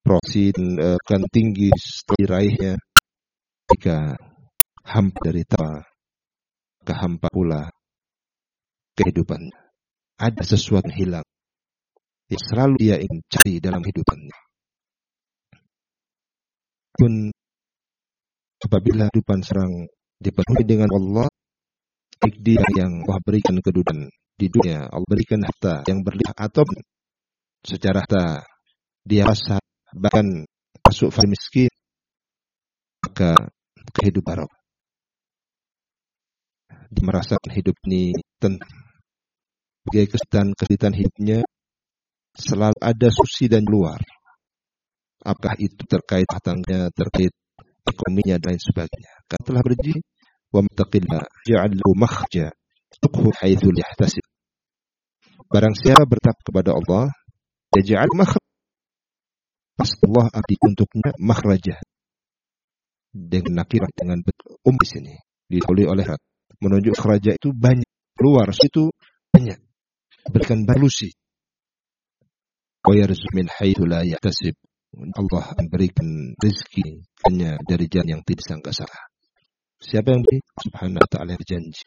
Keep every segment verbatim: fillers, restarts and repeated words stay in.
proksi dan uh, akan tinggi setelah diraihnya jika hampa dari tawa ke hampa pula kehidupan. Ada sesuatu yang hilang yang selalu ia ingin cari dalam hidupannya. Pun apabila kehidupan serang dipenuhi dengan Allah, dia yang Allah berikan kedudukan di dunia, Allah berikan harta yang berlimpah atau secara harta dia rasa bahkan masuk fakir miskin, maka kehidupan Arab dia merasakan hidup ini tenang. Sebagai kesulitan kesulitan hidupnya selalu ada susi dan luar. Apakah itu terkait hartanya, terkait ekonominya dan lain sebagainya. Karena telah berjanji, wa mattaqillah ja'al lahu makhraja tuqhu haitsu yahtasib. Barang siapa bertakwa kepada Allah, yaj'al makhraj. Allah abdi untuknya makhraja. Dengan nakirah, dengan um di sini ditulis oleh Rat. Menunjuk makhraja itu banyak, luar situ banyak. Berikan balusi. Wa yarzuq min haitsu la yahtasib. Allah memberikan rezeki hanya dari jalan yang tidak disangka-sangka. Siapa yang beri? Subhanahu wa ta'ala berjanji.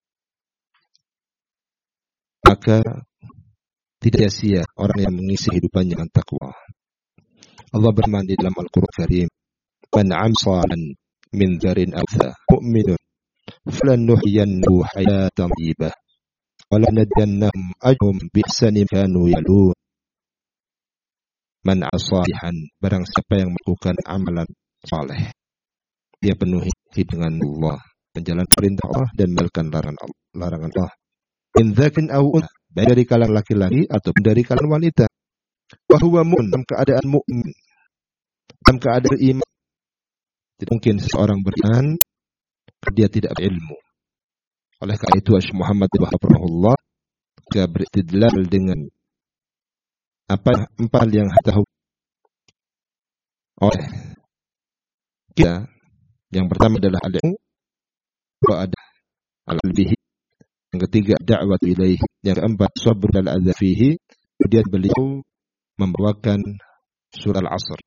Maka tidak sia-sia orang yang mengisi hidupannya dengan takwa. Allah berfirman di dalam Al-Qur'an Karim, "Man 'amsalan min dharin awtha mu'minun falanuhyiyannahu hayatan thayyibah wa lanajziyannahum ajrahum bi ihsani kanu ya'malun." Man asalihan, barang siapa yang melakukan amalan saleh, dia penuhi dengan Allah, menjalankan perintah Allah dan meninggalkan larangan larangan Allah. In dzakin aw untha, baik dari kalangan laki-laki ataupun dari kalangan wanita. Wa huwa mu'min, dalam keadaan mukmin, dalam keadaan iman. Tidak mungkin seseorang beriman dia tidak berilmu. Oleh karena itu Syekh Muhammad bin Wahab rahimahullah juga beristidlal dengan apa empat yang tahu oleh kita. Yang pertama adalah al-ilmu, wa ada al-bihi. Yang ketiga da'wat ilaihi. Yang keempat sabr al-adza fihi. Kemudian beliau membawakan surah Al-Asr.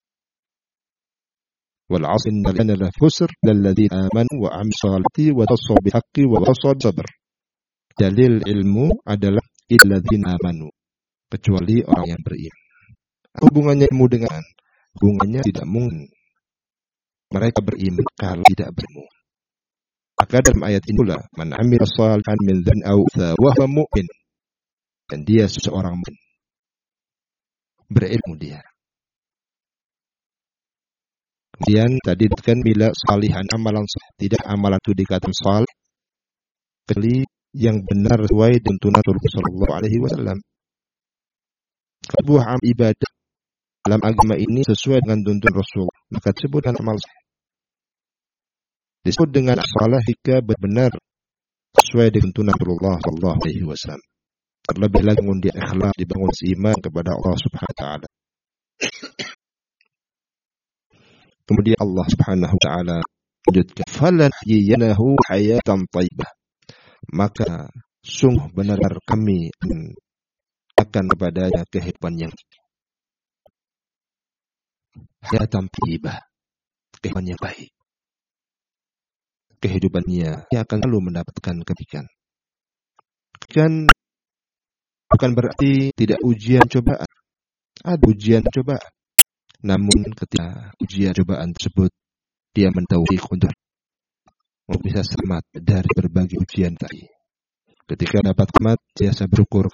Wal 'asri innal insana lafi khusr lilladzina amanu wa 'amilus shalihati wa tawassaw bil haqqi wa tawassaw bis sabr. Dalil ilmu adalah illadzina amanu, kecuali orang yang beriman. Hubungannya ilmu dengan hubungannya tidak mungkin mereka beriman kalau tidak berilmu. Maka dalam ayat ini pula, man 'amila shalihan min dzan aw tha wa huwa mu'min, dan dia seseorang mukmin, berilmu dia. Kemudian tadi dikatakan bila salihan amalan saleh, tidak amalan itu dikatakan saleh kecuali yang benar sesuai dengan tuntunan Rasulullah sallallahu alaihi wasallam. Sebuah amal ibadah dalam agama ini sesuai dengan tuntunan Rasul, maka disebut dengan amal saleh. Disebut dengan saleh jika benar sesuai dengan tuntunan Rasulullah sallallahu alaihi wasallam. Terlebih lagi dia ikhlas, dibangun iman kepada Allah Subhanahu wa taala. Kemudian Allah Subhanahu wa taala lanjutkan, "Falanuhyiyanahu hayatan thayyibah." Maka sungguh benar kami akan kepadanya kehidupan yang hayatan thayyibah, kehidupan yang baik. Kehidupannya dia akan selalu mendapatkan kebaikan. Kan bukan berarti tidak ujian cobaan. Ada ujian cobaan. Namun ketika ujian cobaan tersebut dia mentauhid untuk bisa selamat dari berbagai ujian tadi. Ketika dapat selamat, dia bersyukur